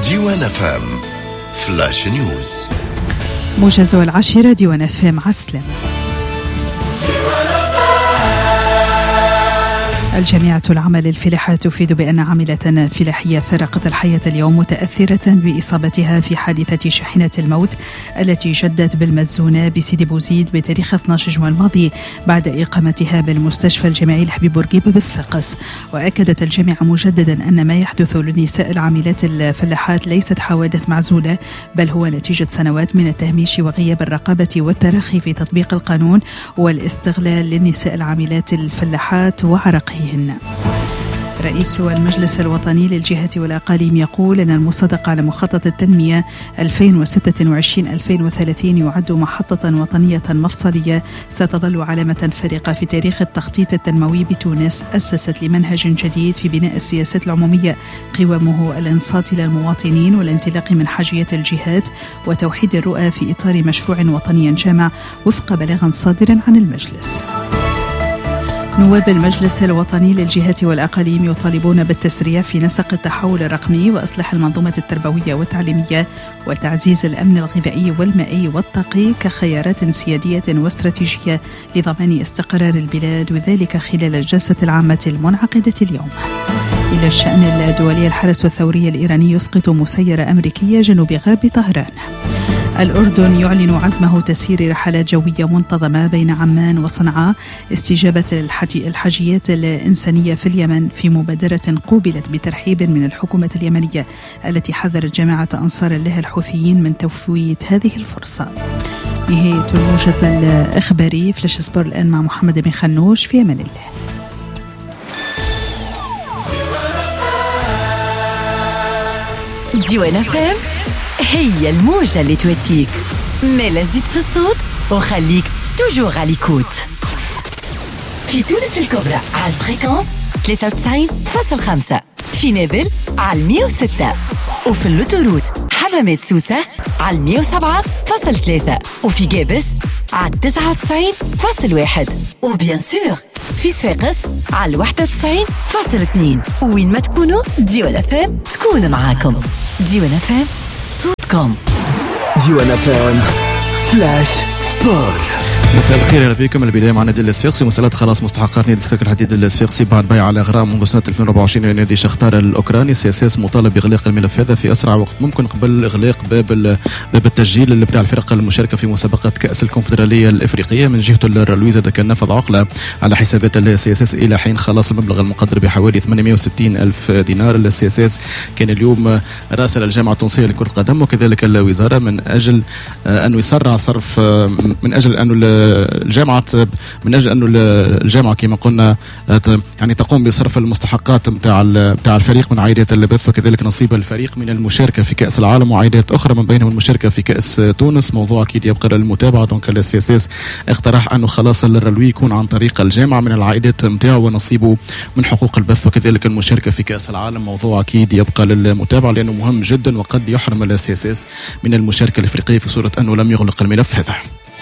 ديوان FM فلاش نيوز. موجز 10 ديوان FM عسلم. الجامعة العامة للفلاحة تفيد بأن عاملة فلاحية فارقت الحياة اليوم متأثرة بإصابتها في حادثة شاحنة الموت التي جدت بالمزونة بسيدي بوزيد بتاريخ 12 جوان الماضي بعد إقامتها بالمستشفى الجامعي الحبيب بورقيبة بصفاقس. وأكدت الجامعة مجددا أن ما يحدث للنساء العاملات الفلاحات ليست حوادث معزولة، بل هو نتيجة سنوات من التهميش وغياب الرقابة والتراخي في تطبيق القانون والاستغلال للنساء العاملات الفلاحات وعرقهن. رئيس المجلس الوطني للجهة والأقاليم يقول أن المصادقة على مخطط التنمية 2026-2030 يعد محطة وطنية مفصلية ستظل علامة فارقة في تاريخ التخطيط التنموي بتونس، أسست لمنهج جديد في بناء السياسات العمومية قوامه الإنصات إلى المواطنين والانطلاق من حاجيات الجهات وتوحيد الرؤى في إطار مشروع وطني جامع وفق بلاغ صادر عن المجلس. نواب المجلس الوطني للجهات والأقاليم يطالبون بالتسريع في نسق التحول الرقمي وإصلاح المنظومة التربوية والتعليمية وتعزيز الأمن الغذائي والمائي والطاقي كخيارات سيادية واستراتيجية لضمان استقرار البلاد، وذلك خلال الجلسة العامة المنعقدة اليوم. إلى الشأن الدولي، الحرس الثوري الإيراني يسقط مسيرة أمريكية جنوب غرب طهران. الأردن يعلن عزمه تسيير رحلات جوية منتظمة بين عمان وصنعاء استجابة الحاجيات الإنسانية في اليمن في مبادرة قوبلت بترحيب من الحكومة اليمنية التي حذرت جماعة أنصار الله الحوثيين من تفويت هذه الفرصة. نهاية الموجز الإخباري. فلاش سبور الآن مع محمد بن خنوش، في أمان الله. ديوان FM هي الموجة اللي تواتيك، مالا زيد في الصوت وخليك توجور على ليكوت. في تونس الكبرى على الفريكونس 93.5، في نابل على 106، وفي اللوتوروت حمامات سوسة على 107.3، وفي جابس على 99.1، وبيان سور في صفاقس على 91.2. وين ما تكونوا ديوان FM تكون معاكم. ديوان FM صوتكم. ديوان FM فلاش سبور. مساء الخير، اهلا بكم. البدايه مع نادي الصفاقسي. مسألة خلاص مستحقات نادي سكك الحديد الصفاقسي بعد بيع على اغرام منذ سنه 2024 لنادي شختار الاوكراني. سياساس مطالب باغلاق الملف هذا في اسرع وقت ممكن قبل اغلاق باب التسجيل اللي بتاع الفرق المشاركه في مسابقه كاس الكونفدراليه الافريقيه. من جهته الرلويزه كان نفذ عقله على حسابات السياساس الى حين خلاص المبلغ المقدر بحوالي 860 الف دينار. السياساس كان اليوم راسل الجامعه التونسيه لكره القدم وكذلك الوزاره من اجل انه يسرع صرف، من اجل انه الجامعه كما قلنا يعني تقوم بصرف المستحقات نتاع الفريق من عائدات البث وكذلك نصيب الفريق من المشاركه في كاس العالم وعائدات اخرى من بينهم المشاركه في كاس تونس. موضوع اكيد يبقى للمتابعه. دونك السياساس اقترح انه خلاص الرلوي يكون عن طريق الجامعه من العائدات نتاعو ونصيبه من حقوق البث وكذلك المشاركه في كاس العالم. موضوع اكيد يبقى للمتابعه لانه مهم جدا وقد يحرم السياساس من المشاركه الافريقيه في صوره انه لم يغلق الملف هذا.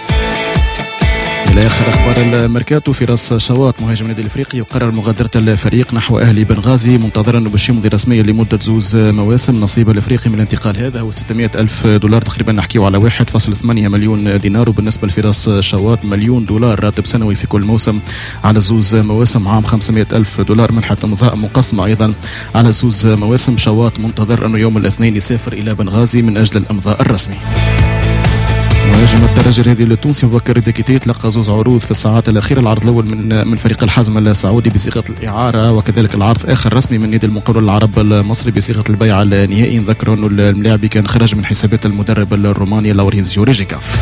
إلى آخر أخبار الميركاتو، فراس شواط مهاجم النادي الإفريقي يقرر مغادرة الفريق نحو أهلي بنغازي منتظرا أنه باش يمضي رسميا لمدة 2 مواسم. نصيب الإفريقي من الانتقال هذا هو 600 ألف دولار، تقريبا نحكيه على 1.8 مليون دينار. وبالنسبة لفراس شواط مليون دولار راتب سنوي في كل موسم على 2 مواسم، عام 500 ألف دولار منحة امضاء مقسمة أيضا على 2 مواسم. شواط منتظر أنه يوم الاثنين يسافر إلى بنغازي من أجل الامضاء الرسمي. مهاجم الترجي الرياضي التونسي بكر ديكيتي تلقى 2 عروض في الساعات الأخيرة. العرض الأول من فريق الحزم السعودي بصيغة الإعارة وكذلك العرض آخر رسمي من نادي المقاولون العرب المصري بصيغة البيع النهائي. نذكروا أنه اللاعب كان خرج من حسابات المدرب الروماني لورينزيو ريجينكاف.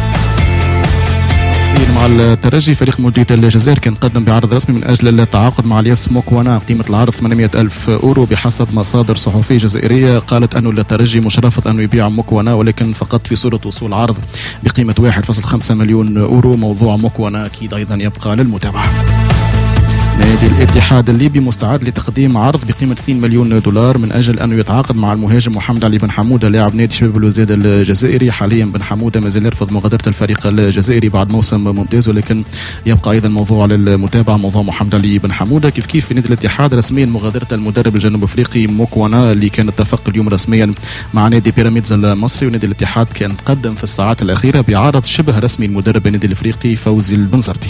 مع الترجي فريق مولودية الجزائر كان قدم بعرض رسمي من أجل التعاقد مع الياس موكوانا. قيمة العرض 800 ألف أورو بحسب مصادر صحفية جزائرية قالت أنه الترجي مش رافض أنه يبيع موكوانا ولكن فقط في صورة وصول عرض بقيمة 1.5 مليون أورو. موضوع موكوانا أكيد أيضا يبقى للمتابعة. نادي الاتحاد الليبي مستعد لتقديم عرض بقيمة 2 مليون دولار من أجل أنه يتعاقد مع المهاجم محمد علي بن حمودة لاعب نادي شباب بلوزداد الجزائري. حاليا بن حمودة ما زال يرفض مغادرة الفريق الجزائري بعد موسم ممتاز، ولكن يبقى أيضا موضوع للمتابعة موضوع محمد علي بن حمودة. كيف في نادي الاتحاد رسميا مغادرة المدرب الجنوب أفريقي موكوانا اللي كان اتفق اليوم رسميا مع نادي بيراميدز المصري، ونادي الاتحاد كان تقدم في الساعات الأخيرة بعرض شبه رسمي المدرب النادي الأفريقي فوزي البنزرتي.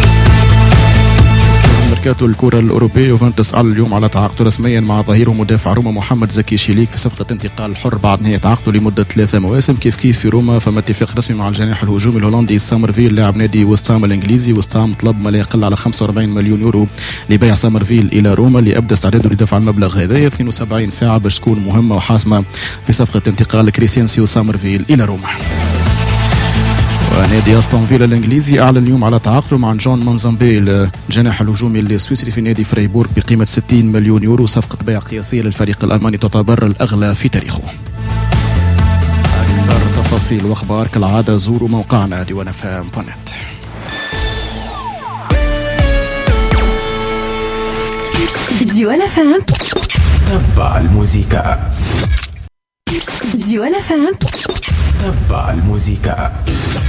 ميركاتو الكرة الأوروبية، يوفنتوس أعلن اليوم على تعاقده رسميا مع ظهيره مدافع روما محمد زكي شيليك في صفقة انتقال حر بعد نهاية عقده لمدة 3 مواسم. كيف في روما فما اتفاق رسمي مع الجناح الهجومي الهولندي سامرفيل لاعب نادي وستام الإنجليزي. وستام طلب ما لا يقل على 45 مليون يورو لبيع سامرفيل إلى روما اللي أبدى استعداده لدفع المبلغ هذا 72 ساعة باش تكون مهمة وحاسمة في صفقة انتقال كريسيانسيو سامرفيل إلى روما. ونادي أستون فيلا الإنجليزي أعلن اليوم على تعاقده مع جون مانزامبي الجناح الهجومي السويسري في نادي فريبورغ بقيمة 60 مليون يورو. صفقة بيع قياسية للفريق الألماني تعتبر الأغلى في تاريخه. أكثر تفاصيل وأخبار كالعادة زوروا موقعنا diwanafm.net. diwanafm تبع الموسيقى. diwanafm تبع الموسيقى.